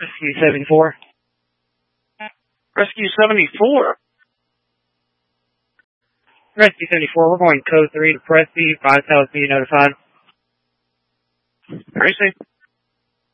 Rescue 74. Rescue 74. Rescue 74, we're going code 3 to Presby. 5,000 be notified. Tracy.